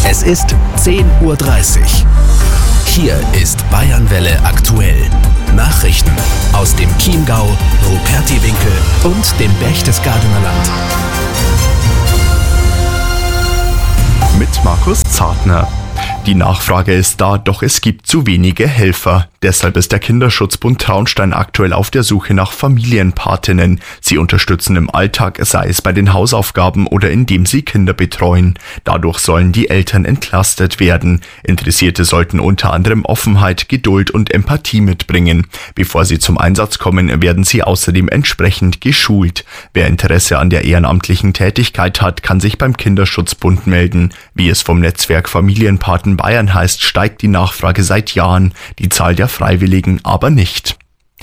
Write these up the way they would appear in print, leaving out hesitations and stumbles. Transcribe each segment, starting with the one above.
Es ist 10:30 Uhr. Hier ist Bayernwelle aktuell. Nachrichten aus dem Chiemgau, Rupertiwinkel und dem Berchtesgadener Land. Mit Markus Zartner. Die Nachfrage ist da, doch es gibt zu wenige Helfer. Deshalb ist der Kinderschutzbund Traunstein aktuell auf der Suche nach Familienpatinnen. Sie unterstützen im Alltag, sei es bei den Hausaufgaben oder indem sie Kinder betreuen. Dadurch sollen die Eltern entlastet werden. Interessierte sollten unter anderem Offenheit, Geduld und Empathie mitbringen. Bevor sie zum Einsatz kommen, werden sie außerdem entsprechend geschult. Wer Interesse an der ehrenamtlichen Tätigkeit hat, kann sich beim Kinderschutzbund melden. Wie es vom Netzwerk Familienpaten Bayern heißt, steigt die Nachfrage seit Jahren, die Zahl der Freiwilligen aber nicht.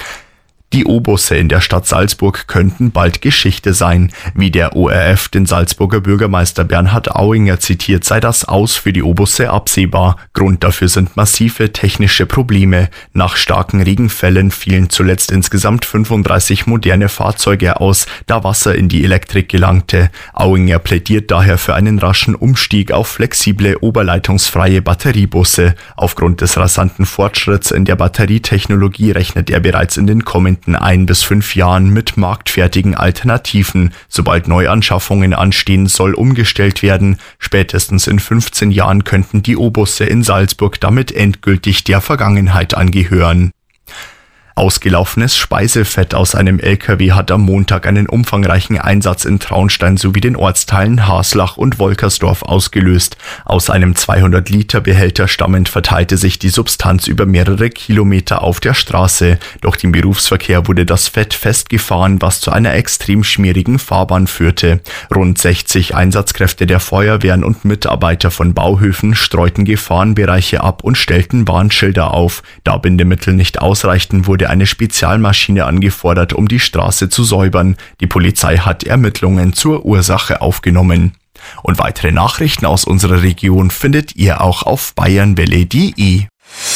Die O-Busse in der Stadt Salzburg könnten bald Geschichte sein. Wie der ORF den Salzburger Bürgermeister Bernhard Auinger zitiert, sei das Aus für die O-Busse absehbar. Grund dafür sind massive technische Probleme. Nach starken Regenfällen fielen zuletzt insgesamt 35 moderne Fahrzeuge aus, da Wasser in die Elektrik gelangte. Auinger plädiert daher für einen raschen Umstieg auf flexible, oberleitungsfreie Batteriebusse. Aufgrund des rasanten Fortschritts in der Batterietechnologie rechnet er bereits in den kommenden 1 bis 5 Jahren mit marktfertigen Alternativen. Sobald Neuanschaffungen anstehen, soll umgestellt werden. Spätestens in 15 Jahren könnten die O-Busse in Salzburg damit endgültig der Vergangenheit angehören. Ausgelaufenes Speisefett aus einem LKW hat am Montag einen umfangreichen Einsatz in Traunstein sowie den Ortsteilen Haslach und Wolkersdorf ausgelöst. Aus einem 200-Liter-Behälter stammend verteilte sich die Substanz über mehrere Kilometer auf der Straße. Durch den Berufsverkehr wurde das Fett festgefahren, was zu einer extrem schmierigen Fahrbahn führte. Rund 60 Einsatzkräfte der Feuerwehren und Mitarbeiter von Bauhöfen streuten Gefahrenbereiche ab und stellten Warnschilder auf. Da Bindemittel nicht ausreichten, wurde eine Spezialmaschine angefordert, um die Straße zu säubern. Die Polizei hat Ermittlungen zur Ursache aufgenommen. Und weitere Nachrichten aus unserer Region findet ihr auch auf bayernwelle.de.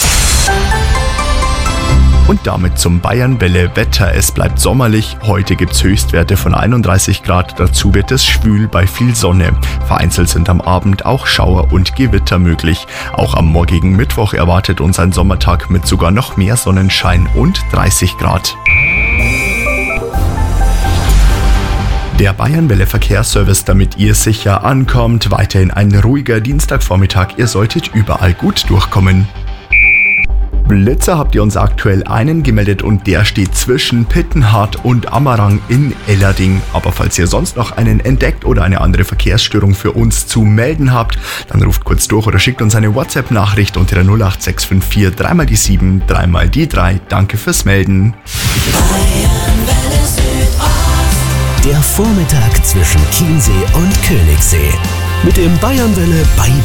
Und damit zum Bayernwelle Wetter. Es bleibt sommerlich. Heute gibt's Höchstwerte von 31 Grad. Dazu wird es schwül bei viel Sonne. Vereinzelt sind am Abend auch Schauer und Gewitter möglich. Auch am morgigen Mittwoch erwartet uns ein Sommertag mit sogar noch mehr Sonnenschein und 30 Grad. Der Bayernwelle Verkehrsservice, damit ihr sicher ankommt. Weiterhin ein ruhiger Dienstagvormittag. Ihr solltet überall gut durchkommen. Blitzer habt ihr uns aktuell einen gemeldet und der steht zwischen Pittenhardt und Ammerang in Ellerding. Aber falls ihr sonst noch einen entdeckt oder eine andere Verkehrsstörung für uns zu melden habt, dann ruft kurz durch oder schickt uns eine WhatsApp-Nachricht unter der 08654 3 die 7 3 die 3. Danke fürs Melden. Der Vormittag zwischen Chiemsee und Königssee. Mit dem Bayernwelle